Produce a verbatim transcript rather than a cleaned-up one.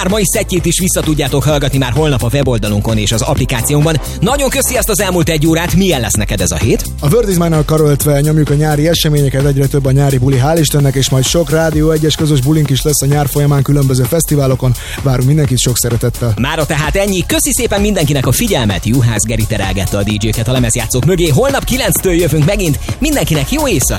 mai szettjét is vissza tudjátok hallgatni már holnap a weboldalunkon és az applikációnkban. Nagyon köszi ezt az elmúlt egy órát, milyen lesz neked ez a hét? A Word is Mine-nal karöltve nyomjuk a nyári eseményeket, egyre több a nyári buli, hál' Istennek, és majd sok Rádió egyes közös bulink is lesz a nyár folyamán különböző fesztiválokon. Várunk mindenkit sok szeretettel. Mára tehát ennyi, köszi szépen mindenkinek a figyelmet, Juhász Geri terelgette a dé dzséket a lemezjátszók mögé, holnap kilenctől jövünk megint, mindenkinek jó éjszakát!